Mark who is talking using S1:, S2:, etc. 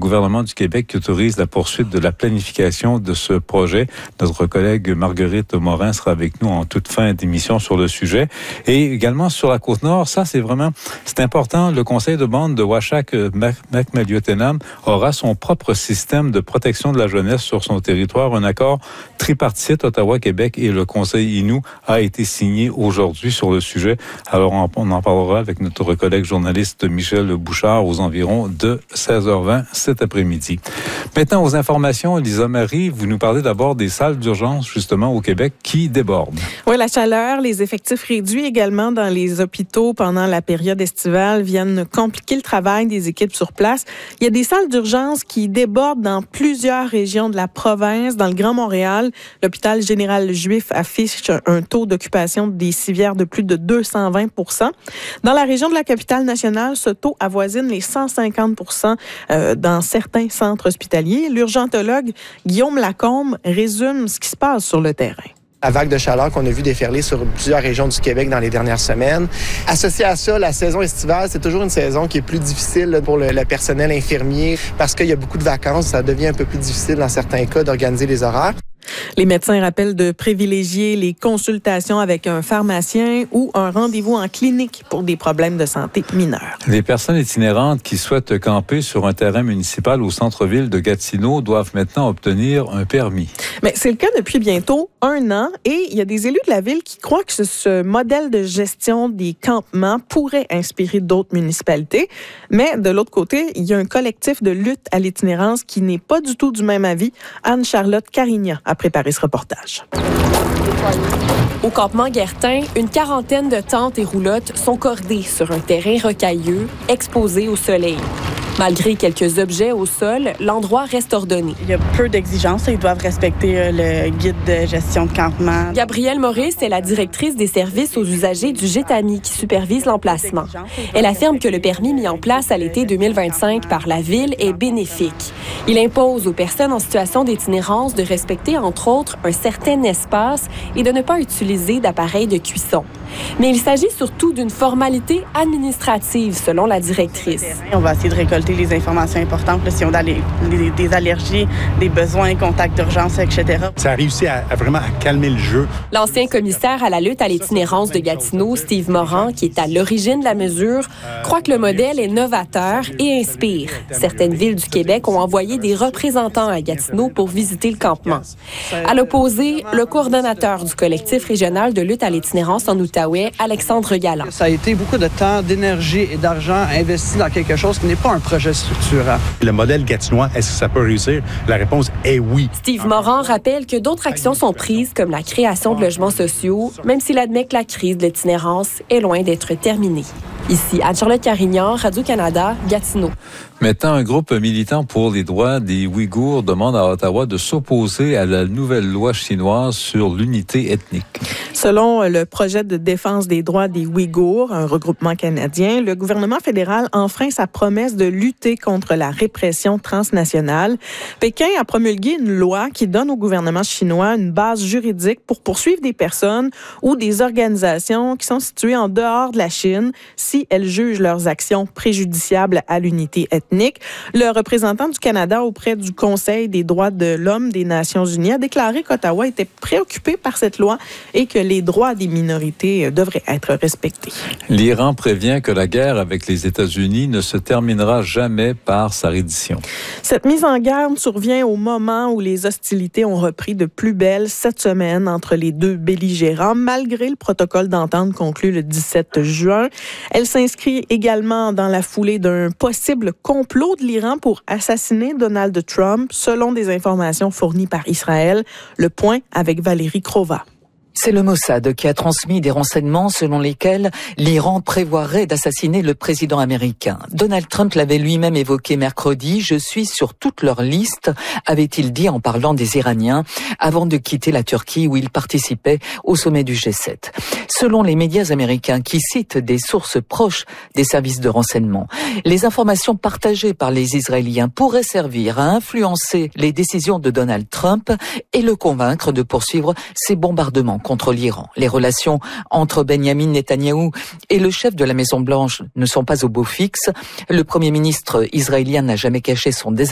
S1: gouvernement du Québec qui autorise la poursuite de la planification de ce projet. Notre collègue Marguerite Morin sera avec nous en toute fin d'émission sur le sujet. Et également sur la Côte-Nord, ça c'est important. Le conseil de bande de Uashac-Macmilliottenham aura son propre système de protection de la jeunesse sur son territoire. Un accord tripartite Ottawa-Québec et le conseil Innu a été signé aujourd'hui sur le sujet. Alors, on en parlera avec notre collègue journaliste Michel Bouchard aux environs de 16h20 cet après-midi. Maintenant, aux informations, Lisa Marie, vous nous parlez d'abord des salles d'urgence, justement, au Québec, qui débordent.
S2: Oui, la chaleur, les effectifs réduits également dans les hôpitaux pendant la période estivale viennent compliquer le travail des équipes sur place. Il y a des salles d'urgence qui débordent dans plusieurs régions de la province. Dans le Grand Montréal, l'hôpital général juif affiche un taux d'occupation des civières de plus de 220 %. Dans la région de la capitale nationale, ce taux avoisine les 150 % dans certains centres hospitaliers. L'urgentologue Guillaume Lacombe résume ce qui se passe sur le terrain.
S3: La vague de chaleur qu'on a vu déferler sur plusieurs régions du Québec dans les dernières semaines. Associé à ça, la saison estivale, c'est toujours une saison qui est plus difficile pour le personnel infirmier parce qu'il y a beaucoup de vacances. Ça devient un peu plus difficile dans certains cas d'organiser les horaires.
S2: Les médecins rappellent de privilégier les consultations avec un pharmacien ou un rendez-vous en clinique pour des problèmes de santé mineurs.
S1: Les personnes itinérantes qui souhaitent camper sur un terrain municipal au centre-ville de Gatineau doivent maintenant obtenir un permis.
S2: Mais c'est le cas depuis bientôt 1 an et il y a des élus de la ville qui croient que ce modèle de gestion des campements pourrait inspirer d'autres municipalités. Mais de l'autre côté, il y a un collectif de lutte à l'itinérance qui n'est pas du tout du même avis. Anne-Charlotte Carignan a préparé ce reportage.
S4: Au campement Guertin, une quarantaine de tentes et roulottes sont cordées sur un terrain rocailleux, exposé au soleil. Malgré quelques objets au sol, l'endroit reste ordonné.
S5: Il y a peu d'exigences. Ils doivent respecter le guide de gestion de campement.
S4: Gabrielle Maurice est la directrice des services aux usagers du GETAMI qui supervise l'emplacement. Elle affirme que le permis mis en place à l'été 2025 par la Ville est bénéfique. Il impose aux personnes en situation d'itinérance de respecter, entre autres, un certain espace et de ne pas utiliser d'appareils de cuisson. Mais il s'agit surtout d'une formalité administrative, selon la directrice.
S5: On va essayer de récolter les informations importantes, si on a des allergies, des besoins, contacts d'urgence, etc.
S6: Ça a réussi à vraiment calmer le jeu.
S4: L'ancien commissaire à la lutte à l'itinérance de Gatineau, Steve Moran, qui est à l'origine de la mesure, croit que le modèle est novateur et inspire. Certaines villes du Québec ont envoyé des représentants à Gatineau pour visiter le campement. À l'opposé, le coordonnateur du collectif régional de lutte à l'itinérance en Outaouais, Alexandre Galland.
S7: Ça a été beaucoup de temps, d'énergie et d'argent investi dans quelque chose qui n'est pas un projet structurant.
S6: Le modèle gatinois, est-ce que ça peut réussir? La réponse est oui.
S4: Steve Moran rappelle que d'autres actions sont prises, comme la création de logements sociaux, même s'il admet que la crise de l'itinérance est loin d'être terminée. Ici, Anne-Charlotte Carignan, Radio-Canada, Gatineau.
S1: Maintenant, un groupe militant pour les droits des Ouïghours demande à Ottawa de s'opposer à la nouvelle loi chinoise sur l'unité ethnique.
S2: Selon le projet de défense des droits des Ouïghours, un regroupement canadien, le gouvernement fédéral enfreint sa promesse de lutter contre la répression transnationale. Pékin a promulgué une loi qui donne au gouvernement chinois une base juridique pour poursuivre des personnes ou des organisations qui sont situées en dehors de la Chine si elles jugent leurs actions préjudiciables à l'unité ethnique. Le représentant du Canada auprès du Conseil des droits de l'homme des Nations unies a déclaré qu'Ottawa était préoccupé par cette loi et que les droits des minorités devraient être respectés.
S1: L'Iran prévient que la guerre avec les États-Unis ne se terminera jamais par sa reddition.
S2: Cette mise en garde survient au moment où les hostilités ont repris de plus belle cette semaine entre les deux belligérants, malgré le protocole d'entente conclu le 17 juin. Elle s'inscrit également dans la foulée d'un possible complot de l'Iran pour assassiner Donald Trump, selon des informations fournies par Israël. Le point avec Valérie Crova.
S8: C'est le Mossad qui a transmis des renseignements selon lesquels l'Iran prévoirait d'assassiner le président américain. Donald Trump l'avait lui-même évoqué mercredi. « Je suis sur toute leur liste », avait-il dit en parlant des Iraniens, avant de quitter la Turquie où il participait au sommet du G7. Selon les médias américains qui citent des sources proches des services de renseignement, les informations partagées par les Israéliens pourraient servir à influencer les décisions de Donald Trump et le convaincre de poursuivre ses bombardements contre l'Iran. Les relations entre Benjamin Netanyahou et le chef de la Maison-Blanche ne sont pas au beau fixe. Le Premier ministre israélien n'a jamais caché son désaccord